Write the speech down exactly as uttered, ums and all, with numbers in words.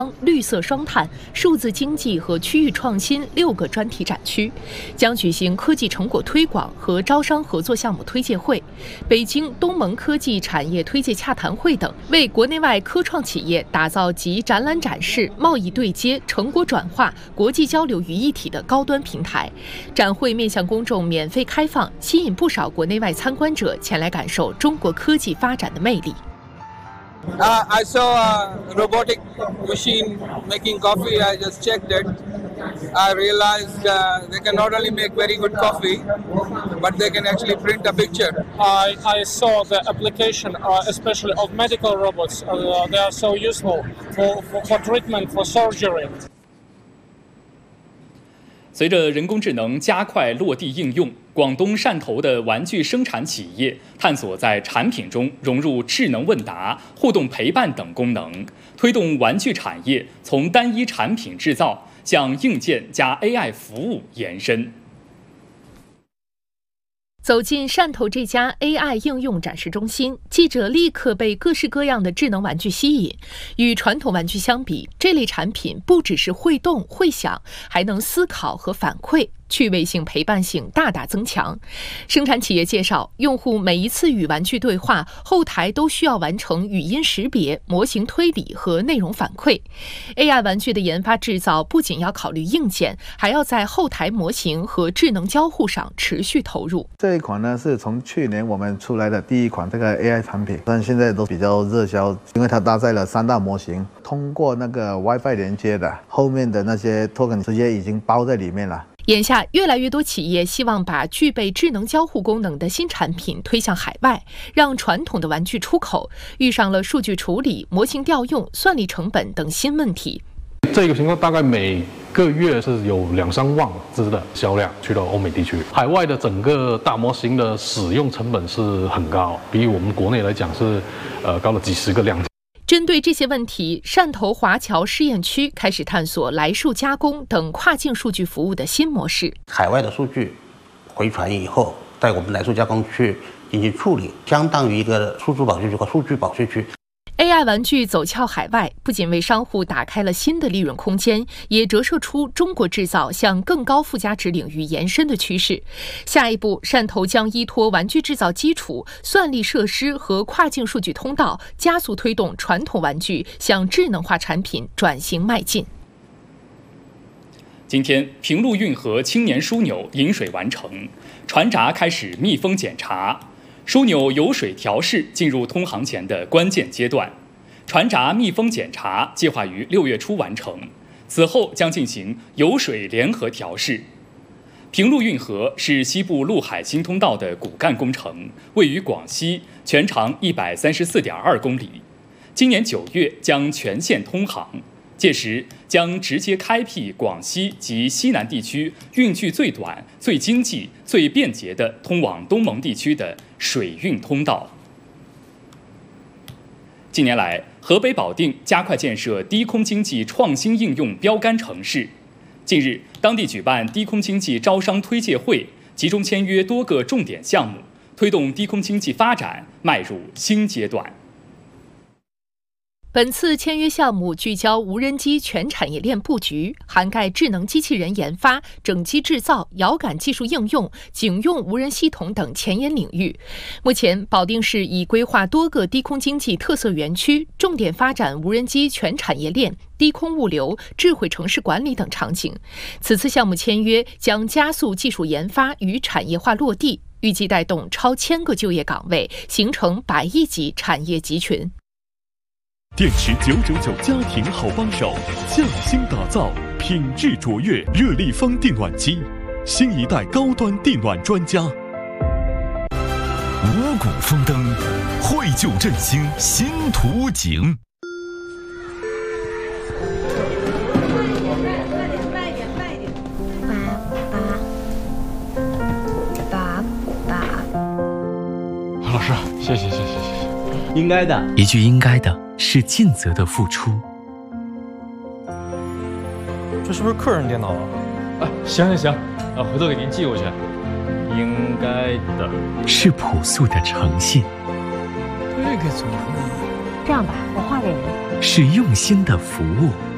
绿色双碳、数字经济和区域创新六个专题展区，将举行科技成果推广和招商合作项目推介会、北京东盟科技产业推介洽谈会等，为国内外科创企业打造集展览展示、贸易对接、成果转化、国际交流于一体的高端平台。展会面向公众免费开放，吸引不少国内外参观者前来感受中国科技发展的魅力。 Uh, I saw a robotic machine making coffee. I just checked it. I realized uh, they can not only make very good coffee, but they can actually print a picture. I, I saw the application, uh, especially of medical robots. Uh, they are so useful for, for, for treatment, for surgery. 随着人工智能加快落地应用，广东汕头的玩具生产企业探索在产品中融入智能问答、互动陪伴等功能，推动玩具产业从单一产品制造向硬件加 A I 服务延伸。 走进汕头这家 A I 应用展示中心，记者立刻被各式各样的智能玩具吸引。与传统玩具相比，这类产品不只是会动会响，还能思考和反馈，趣味性、陪伴性大大增强。生产企业介绍，用户每一次与玩具对话，后台都需要完成语音识别、模型推理和内容反馈。A I 玩具的研发制造不仅要考虑硬件，还要在后台模型和智能交互上持续投入。 这一款呢是从去年我们出来的第一款这个 A I 产品，但现在都比较热销，因为它搭载了三大模型，通过那个 WiFi 连接的，后面的那些 token 直接已经包在里面了。 眼下，越来越多企业希望把具备智能交互功能的新产品推向海外，让传统的玩具出口遇上了数据处理、模型调用、算力成本等新问题。 这个情况大概每个月是有两三万只的销量去到欧美地区，海外的整个大模型的使用成本是很高，比我们国内来讲是呃高了几十个量。 针对这些问题，汕头华侨试验区开始探索来数加工等跨境数据服务的新模式。 海外的数据回传以后，在我们来数加工区进行处理，相当于一个数据保税区和数据保税区。 A I 玩具走俏海外，不仅为商户打开了新的利润空间，也折射出中国制造向更高附加值领域延伸的趋势。下一步，汕头将依托玩具制造基础、算力设施和跨境数据通道，加速推动传统玩具向智能化产品转型迈进。 今天，平陆运河青年枢纽引水完成，船闸开始密封检查。 枢纽油水调试进入通航前的关键阶段，船闸密封检查计划于六月初完成，此后将进行油水联合调试。平陆运河是西部陆海新通道的骨干工程，位于广西，全长一百三十四点二公里，今年九月将全线通航。 届时将直接开辟广西及西南地区运距最短、最经济、最便捷的通往东盟地区的水运通道。近年来，河北保定加快建设低空经济创新应用标杆城市。近日，当地举办低空经济招商推介会，集中签约多个重点项目，推动低空经济发展迈入新阶段。 本次签约项目聚焦无人机全产业链布局，涵盖智能机器人研发、整机制造、遥感技术应用、警用无人系统等前沿领域。目前，保定市已规划多个低空经济特色园区，重点发展无人机全产业链、低空物流、智慧城市管理等场景。此次项目签约将加速技术研发与产业化落地，预计带动超千个就业岗位，形成百亿级产业集群。 电池九九九家庭好帮手，匠心打造，品质卓越，热力方电暖机，新一代高端电暖专家。五谷丰登，绘就振兴新图景。 爸爸， 老师，谢谢谢谢谢谢。 应该的， 一句应该的。 是尽责的付出。 这是不是客人电脑啊？ 啊，行行行，啊，回头给您寄过去。应该的， 是朴素的诚信。 这个怎么？ 这样吧，我画给您。 是用心的服务。